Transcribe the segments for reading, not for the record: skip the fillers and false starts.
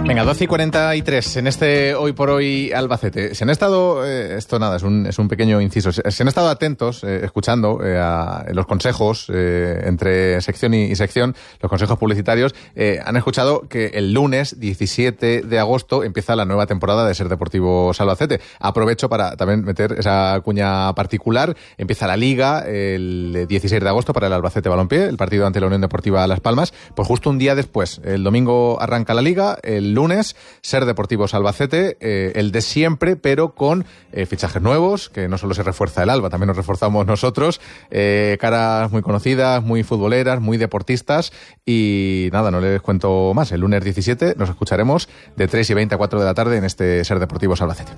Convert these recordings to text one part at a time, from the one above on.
Venga, 12:43 en este Hoy por Hoy Albacete. Se han estado, esto nada, es un pequeño inciso, se han estado atentos, escuchando a los consejos entre sección y sección, los consejos publicitarios, han escuchado que el lunes 17 de agosto empieza la nueva temporada de Ser Deportivos Albacete. Aprovecho para también meter esa cuña particular. Empieza la Liga el 16 de agosto para el Albacete Balompié, el partido ante la Unión Deportiva Las Palmas. Pues justo un día después, el domingo arranca la Liga, el lunes, Ser Deportivos Albacete, el de siempre, pero con fichajes nuevos, que no solo se refuerza el Alba, también nos reforzamos nosotros, caras muy conocidas, muy futboleras, muy deportistas, y nada, no les cuento más. El lunes 17 nos escucharemos de 3:20 a 4 de la tarde en este Ser Deportivos Albacete.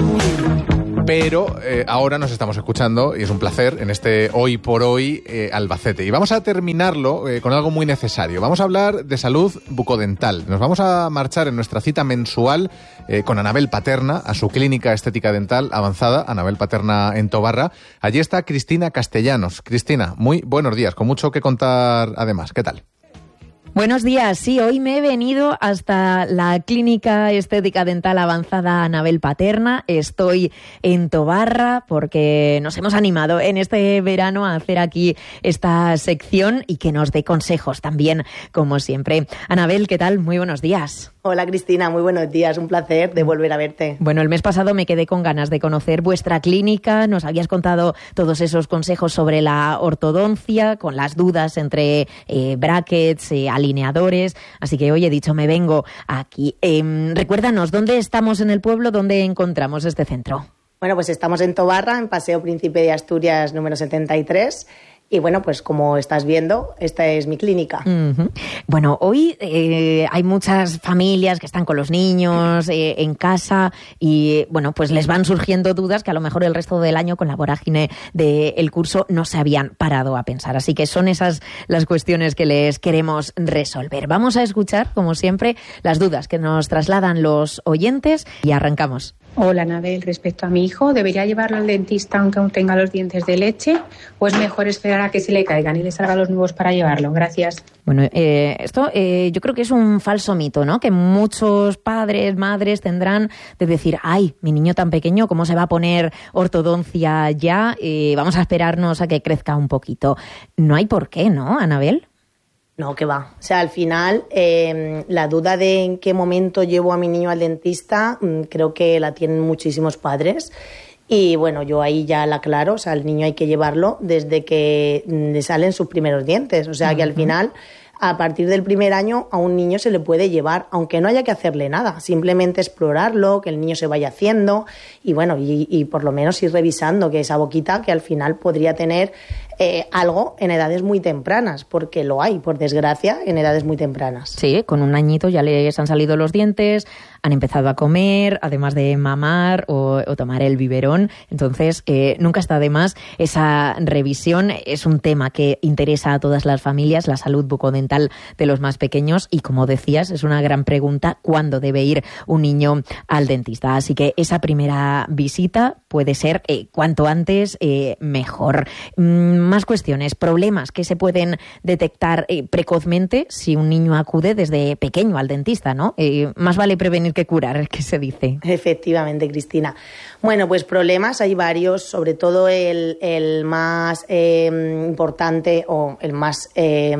Pero ahora nos estamos escuchando, y es un placer, en este Hoy por Hoy Albacete. Y vamos a terminarlo con algo muy necesario. Vamos a hablar de salud bucodental. Nos vamos a marchar en nuestra cita mensual con Anabel Paterna a su clínica estética dental avanzada, Anabel Paterna en Tobarra. Allí está Cristina Castellanos. Cristina, muy buenos días, con mucho que contar además. ¿Qué tal? Buenos días. Sí, hoy me he venido hasta la Clínica Estética Dental Avanzada Anabel Paterna. Estoy en Tobarra porque nos hemos animado en este verano a hacer aquí esta sección y que nos dé consejos también, como siempre. Anabel, ¿qué tal? Muy buenos días. Hola Cristina, muy buenos días, un placer de volver a verte. Bueno, el mes pasado me quedé con ganas de conocer vuestra clínica, nos habías contado todos esos consejos sobre la ortodoncia, con las dudas entre brackets, alineadores, así que hoy he dicho me vengo aquí. Recuérdanos, ¿dónde estamos en el pueblo? ¿Dónde encontramos este centro? Bueno, pues estamos en Tobarra, en Paseo Príncipe de Asturias número 73. Y bueno, pues como estás viendo, esta es mi clínica. Uh-huh. Bueno, hoy hay muchas familias que están con los niños en casa y bueno, pues les van surgiendo dudas que a lo mejor el resto del año con la vorágine del curso no se habían parado a pensar. Así que son esas las cuestiones que les queremos resolver. Vamos a escuchar, como siempre, las dudas que nos trasladan los oyentes y arrancamos. Hola, Anabel. Respecto a mi hijo, ¿debería llevarlo al dentista aunque aún tenga los dientes de leche? ¿O es mejor esperar a que se le caigan y le salgan los nuevos para llevarlo? Gracias. Bueno, esto yo creo que es un falso mito, ¿no? Que muchos padres, madres tendrán de decir, ay, mi niño tan pequeño, ¿cómo se va a poner ortodoncia ya? Vamos a esperarnos a que crezca un poquito. No hay por qué, ¿no, Anabel? No, que va. O sea, al final, la duda de en qué momento llevo a mi niño al dentista, creo que la tienen muchísimos padres. Y bueno, yo ahí ya la aclaro, o sea, al niño hay que llevarlo desde que le salen sus primeros dientes. O sea, que al final, a partir del primer año, a un niño se le puede llevar, aunque no haya que hacerle nada, simplemente explorarlo, que el niño se vaya haciendo y bueno, y por lo menos ir revisando que esa boquita, que al final podría tener algo en edades muy tempranas, porque lo hay, por desgracia, en edades muy tempranas. Sí, con un añito ya les han salido los dientes, han empezado a comer, además de mamar o tomar el biberón. Entonces, nunca está de más esa revisión. Es un tema que interesa a todas las familias, la salud bucodental de los más pequeños. Y como decías, es una gran pregunta, ¿cuándo debe ir un niño al dentista? Así que esa primera visita puede ser cuanto antes mejor. Más cuestiones, problemas que se pueden detectar precozmente si un niño acude desde pequeño al dentista, ¿no? Más vale prevenir que curar, ¿qué se dice? Efectivamente, Cristina. Bueno, pues problemas hay varios, sobre todo el más importante o el más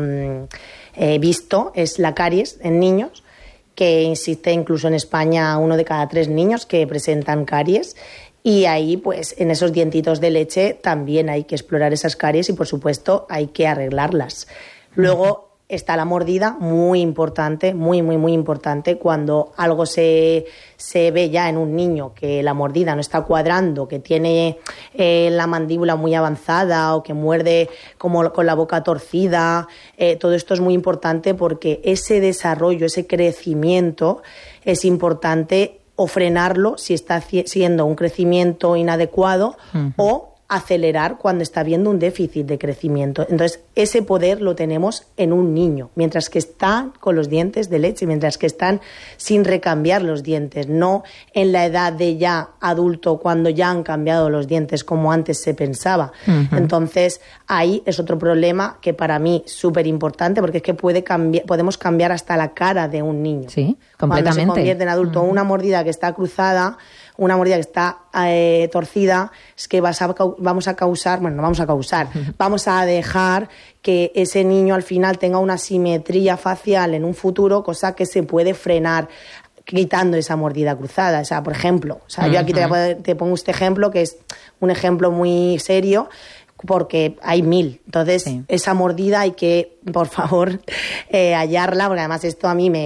visto es la caries en niños, que existe incluso en España 1 de cada 3 niños que presentan caries. Y ahí, pues, en esos dientitos de leche también hay que explorar esas caries y, por supuesto, hay que arreglarlas. Luego está la mordida, muy importante, muy importante. Cuando algo se ve ya en un niño que la mordida no está cuadrando, que tiene la mandíbula muy avanzada o que muerde como con la boca torcida, todo esto es muy importante porque ese desarrollo, ese crecimiento es importante o frenarlo si está siendo un crecimiento inadecuado o acelerar cuando está habiendo un déficit de crecimiento. Entonces, ese poder lo tenemos en un niño, mientras que están con los dientes de leche, mientras que están sin recambiar los dientes, no en la edad de ya adulto, cuando ya han cambiado los dientes como antes se pensaba. Entonces, ahí es otro problema que para mí es súper importante, porque es que podemos cambiar hasta la cara de un niño. Sí, completamente. Cuando se convierte en adulto, una mordida que está cruzada, una mordida que está torcida, es que vamos a dejar que ese niño al final tenga una simetría facial en un futuro, cosa que se puede frenar quitando esa mordida cruzada. O sea, por ejemplo, yo aquí te pongo este ejemplo, que es un ejemplo muy serio, porque hay 1000. Entonces, esa mordida hay que, por favor, hallarla, porque además esto a mí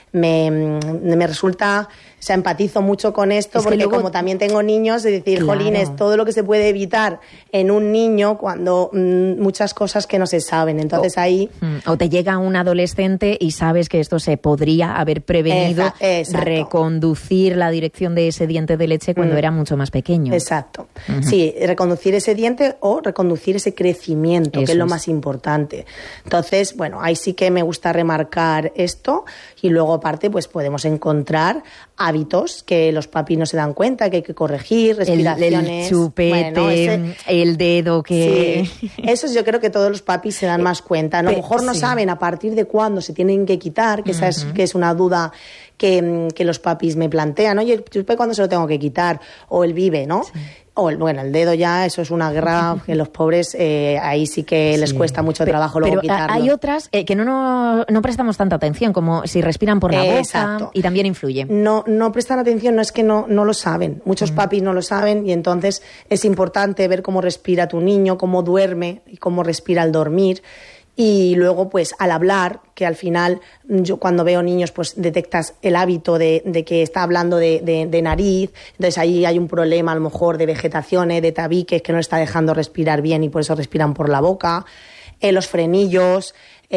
me resulta... O sea, empatizo mucho con esto, porque luego, como también tengo niños, de decir, claro, jolines, todo lo que se puede evitar en un niño cuando muchas cosas que no se saben. Entonces ahí... O te llega un adolescente y sabes que esto se podría haber prevenido, reconducir la dirección de ese diente de leche cuando era mucho más pequeño. Exacto. Sí, reconducir ese diente o reconducir ese crecimiento, que es lo más importante. Entonces, bueno, ahí sí que me gusta remarcar esto, y luego aparte pues podemos encontrar hábitos que los papis no se dan cuenta, que hay que corregir, respiraciones... El chupete, el dedo que... Sí, eso yo creo que todos los papis se dan más cuenta. A lo mejor no saben a partir de cuándo se tienen que quitar, que esa es una duda que los papis me plantean. Oye, el chupete, ¿cuándo se lo tengo que quitar? O el vive, ¿no? Sí. O el dedo ya, eso es una guerra que los pobres ahí sí que les cuesta mucho trabajo luego quitarlo. Hay otras que no prestamos tanta atención, como si respiran por la boca, y también influye. No prestan atención, no es que no lo saben. Muchos papis no lo saben, y entonces es importante ver cómo respira tu niño, cómo duerme y cómo respira al dormir. Y luego, pues, al hablar, que al final, yo cuando veo niños, pues detectas el hábito de que está hablando de nariz, entonces ahí hay un problema a lo mejor de vegetaciones, de tabiques, que no está dejando respirar bien y por eso respiran por la boca. Los frenillos...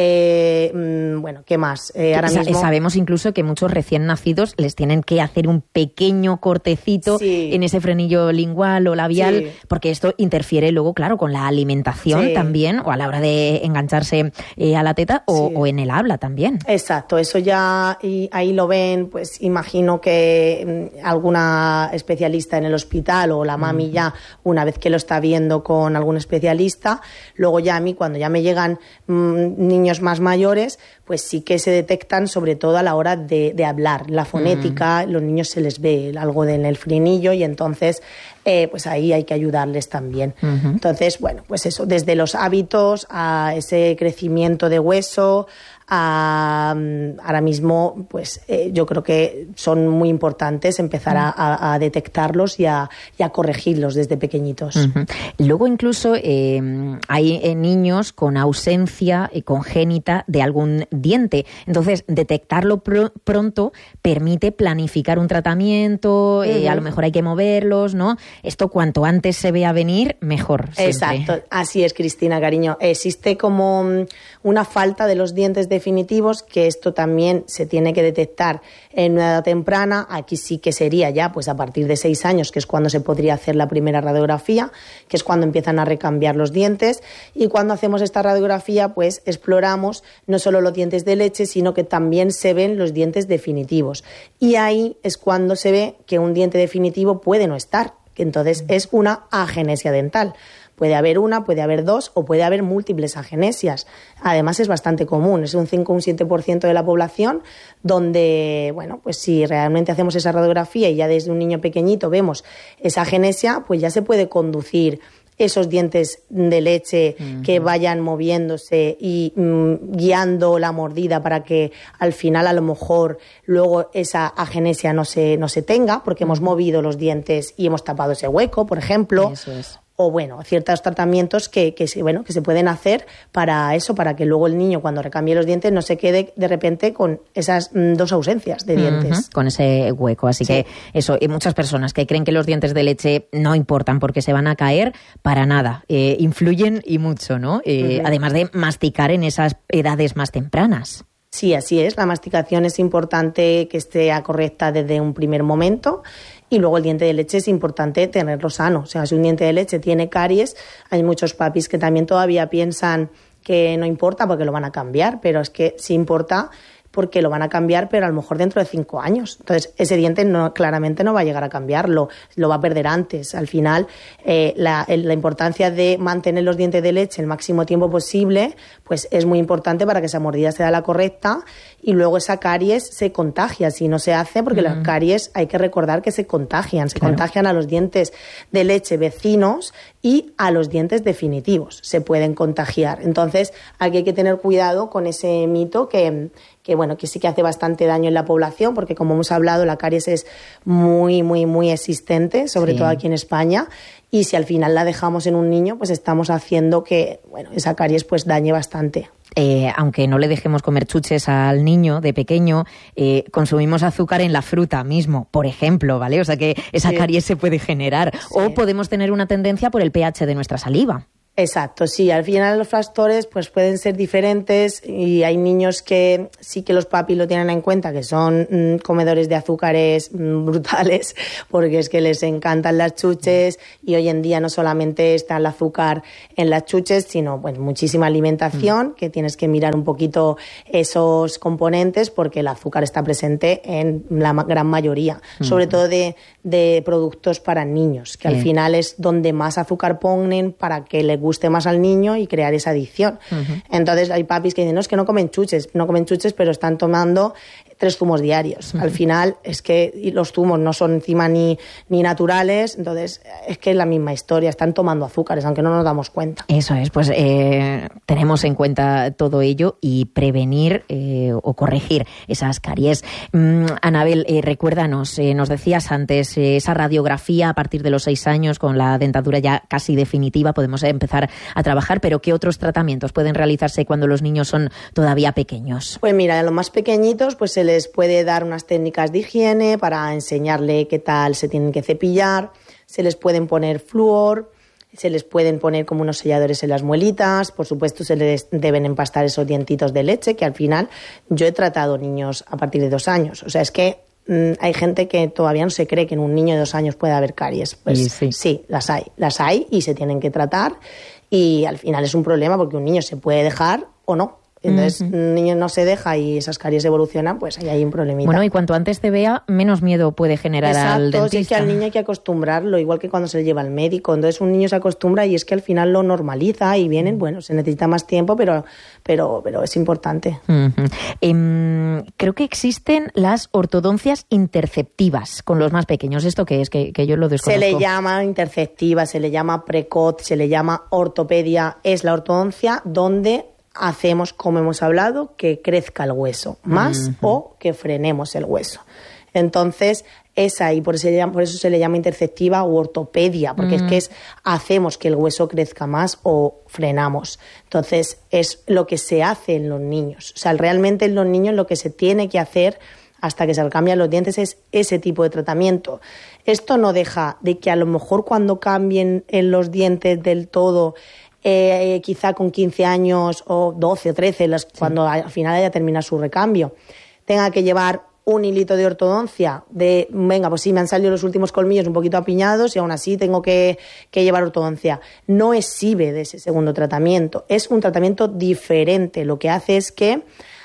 bueno, ¿qué más? Ahora mismo... Sabemos incluso que muchos recién nacidos les tienen que hacer un pequeño cortecito en ese frenillo lingual o labial, porque esto interfiere luego, claro, con la alimentación también, o a la hora de engancharse a la teta, o en el habla también. Exacto, eso ya ahí lo ven, pues imagino que alguna especialista en el hospital o la mami ya, una vez que lo está viendo con algún especialista, luego ya a mí, cuando ya me llegan niños más mayores, pues sí que se detectan, sobre todo a la hora de hablar. La fonética, los niños se les ve algo en el frenillo, y entonces pues ahí hay que ayudarles también. Entonces, bueno, pues eso, desde los hábitos a ese crecimiento de hueso, ahora mismo, pues yo creo que son muy importantes empezar a detectarlos y a corregirlos desde pequeñitos. Luego incluso hay niños con ausencia congénita de algún diente. Entonces, detectarlo pronto permite planificar un tratamiento, a lo mejor hay que moverlos, ¿no? Esto cuanto antes se vea venir, mejor. Siempre. Exacto, así es, Cristina, cariño. Existe como una falta de los dientes definitivos, que esto también se tiene que detectar en una edad temprana. Aquí sí que sería ya pues a partir de 6 años, que es cuando se podría hacer la primera radiografía, que es cuando empiezan a recambiar los dientes, y cuando hacemos esta radiografía pues exploramos no solo los dientes de leche, sino que también se ven los dientes definitivos, y ahí es cuando se ve que un diente definitivo puede no estar, que entonces es una agenesia dental. Puede haber una, puede haber 2 o puede haber múltiples agenesias. Además es bastante común, es un 5 o un 7% de la población, donde, bueno, pues si realmente hacemos esa radiografía y ya desde un niño pequeñito vemos esa agenesia, pues ya se puede conducir esos dientes de leche que vayan moviéndose y guiando la mordida para que al final a lo mejor luego esa agenesia no se tenga, porque hemos movido los dientes y hemos tapado ese hueco, por ejemplo. Eso es. O bueno, ciertos tratamientos que se pueden hacer para eso, para que luego el niño cuando recambie los dientes no se quede de repente con esas 2 ausencias de dientes. Con ese hueco, así que eso, y muchas personas que creen que los dientes de leche no importan porque se van a caer, para nada, influyen y mucho, ¿no? Además de masticar en esas edades más tempranas. Sí, así es, la masticación es importante que esté correcta desde un primer momento. Y luego el diente de leche es importante tenerlo sano. O sea, si un diente de leche tiene caries, hay muchos papis que también todavía piensan que no importa porque lo van a cambiar, pero es que sí importa porque lo van a cambiar, pero a lo mejor dentro de 5 años. Entonces, ese diente claramente no va a llegar a cambiarlo, lo va a perder antes. Al final, la importancia de mantener los dientes de leche el máximo tiempo posible, pues es muy importante para que esa mordida sea la correcta y luego esa caries se contagia si no se hace, porque las caries hay que recordar que se contagian, contagian a los dientes de leche vecinos y a los dientes definitivos, se pueden contagiar. Entonces, aquí hay que tener cuidado con ese mito que sí que hace bastante daño en la población, porque como hemos hablado, la caries es muy, muy, muy existente, sobre todo aquí en España, y si al final la dejamos en un niño, pues estamos haciendo que esa caries pues dañe bastante. Aunque no le dejemos comer chuches al niño de pequeño, consumimos azúcar en la fruta mismo, por ejemplo, ¿vale? O sea que esa caries se puede generar. Sí. O podemos tener una tendencia por el pH de nuestra saliva. Exacto, sí. Al final los factores pues pueden ser diferentes y hay niños que sí que los papis lo tienen en cuenta, que son comedores de azúcares brutales, porque es que les encantan las chuches y hoy en día no solamente está el azúcar en las chuches, sino pues muchísima alimentación, que tienes que mirar un poquito esos componentes porque el azúcar está presente en la gran mayoría, sobre todo de productos para niños, que al final es donde más azúcar ponen para que le guste más al niño y crear esa adicción. Entonces hay papis que dicen, no, es que no comen chuches, pero están tomando 3 zumos diarios. Al final es que los zumos no son encima ni naturales, entonces es que es la misma historia, están tomando azúcares, aunque no nos damos cuenta. Eso es, pues tenemos en cuenta todo ello y prevenir o corregir esas caries. Anabel, recuérdanos, nos decías antes, esa radiografía a partir de los 6 años con la dentadura ya casi definitiva, podemos empezar a trabajar, pero ¿qué otros tratamientos pueden realizarse cuando los niños son todavía pequeños? Pues mira, a los más pequeñitos pues se les puede dar unas técnicas de higiene para enseñarle qué tal se tienen que cepillar, se les pueden poner flúor, se les pueden poner como unos selladores en las muelitas, por supuesto se les deben empastar esos dientitos de leche, que al final yo he tratado niños a partir de 2 años, o sea, es que hay gente que todavía no se cree que en un niño de 2 años puede haber caries. Pues sí, las hay y se tienen que tratar y al final es un problema porque un niño se puede dejar o no. Entonces, un niño no se deja y esas caries evolucionan, pues ahí hay un problemita. Bueno, y cuanto antes te vea, menos miedo puede generar al dentista. Exacto, sí, es que al niño hay que acostumbrarlo, igual que cuando se le lleva al médico. Entonces, un niño se acostumbra y es que al final lo normaliza y vienen, bueno, se necesita más tiempo, pero es importante. Creo que existen las ortodoncias interceptivas con los más pequeños. ¿Esto qué es? Que yo lo desconozco. Se le llama interceptiva, se le llama precoz, se le llama ortopedia. Es la ortodoncia donde hacemos, como hemos hablado, que crezca el hueso más o que frenemos el hueso. Entonces, es ahí, por eso se le llama interceptiva u ortopedia, porque es que hacemos que el hueso crezca más o frenamos. Entonces, es lo que se hace en los niños. O sea, realmente en los niños lo que se tiene que hacer hasta que se le cambian los dientes es ese tipo de tratamiento. Esto no deja de que a lo mejor cuando cambien los dientes del todo, quizá con 15 años o 12 o 13, cuando al final haya terminado su recambio, tenga que llevar un hilito de ortodoncia pues sí, me han salido los últimos colmillos un poquito apiñados y aún así tengo que llevar ortodoncia. No exhibe de ese segundo tratamiento, es un tratamiento diferente. Lo que hace es que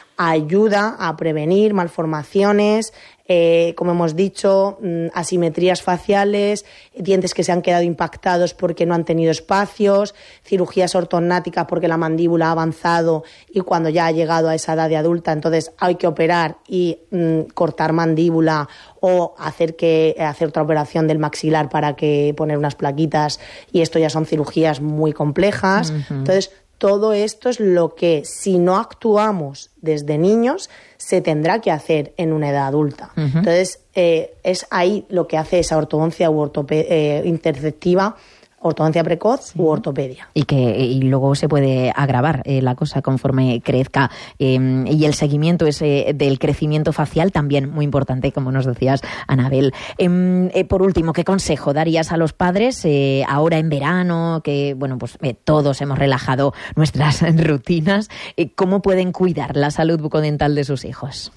ayuda a prevenir malformaciones, como hemos dicho, asimetrías faciales, dientes que se han quedado impactados porque no han tenido espacios, cirugías ortognáticas porque la mandíbula ha avanzado y cuando ya ha llegado a esa edad de adulta, entonces hay que operar y cortar mandíbula o hacer otra operación del maxilar para que poner unas plaquitas, y esto ya son cirugías muy complejas. Entonces, todo esto es lo que, si no actuamos desde niños, se tendrá que hacer en una edad adulta. Entonces, es ahí lo que hace esa ortodoncia u interceptiva, ortodoncia precoz u ortopedia. Y luego se puede agravar la cosa conforme crezca. Y el seguimiento del crecimiento facial también muy importante, como nos decías, Anabel. Por último, ¿qué consejo darías a los padres ahora en verano, que bueno, pues todos hemos relajado nuestras rutinas? ¿Cómo pueden cuidar la salud bucodental de sus hijos?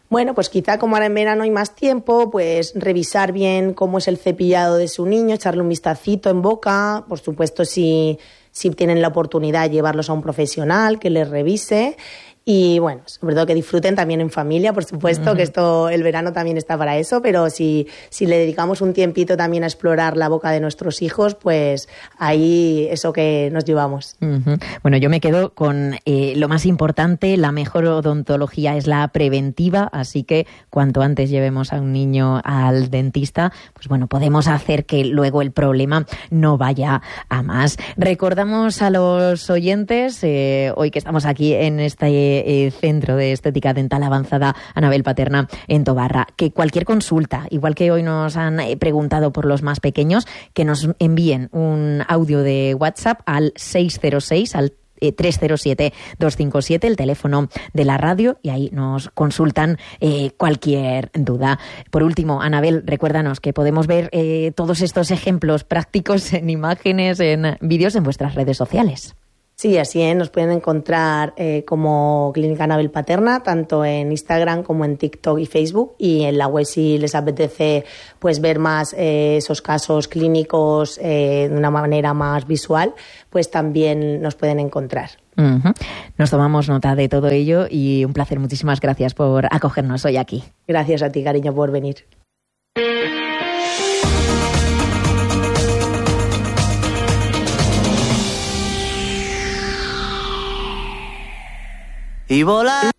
Bueno, pues quizá como ahora en verano hay más tiempo, pues revisar bien cómo es el cepillado de su niño, echarle un vistacito en boca, por supuesto si tienen la oportunidad, llevarlos a un profesional que les revise. Y bueno, sobre todo que disfruten también en familia, por supuesto, que el verano también está para eso, pero si le dedicamos un tiempito también a explorar la boca de nuestros hijos, pues ahí eso que nos llevamos. Bueno, yo me quedo con lo más importante, la mejor odontología es la preventiva, así que cuanto antes llevemos a un niño al dentista, pues bueno, podemos hacer que luego el problema no vaya a más. Recordamos a los oyentes, hoy que estamos aquí en este Centro de Estética Dental Avanzada Anabel Paterna en Tobarra, que cualquier consulta, igual que hoy nos han preguntado por los más pequeños, que nos envíen un audio de WhatsApp al 606, al 307-257, el teléfono de la radio, y ahí nos consultan cualquier duda. Por último, Anabel, recuérdanos que podemos ver todos estos ejemplos prácticos en imágenes, en vídeos en vuestras redes sociales. Sí, así es, nos pueden encontrar como Clínica Anabel Paterna, tanto en Instagram como en TikTok y Facebook, y en la web si les apetece pues ver más esos casos clínicos de una manera más visual, pues también nos pueden encontrar. Nos tomamos nota de todo ello y un placer, muchísimas gracias por acogernos hoy aquí. Gracias a ti, cariño, por venir. Y volar.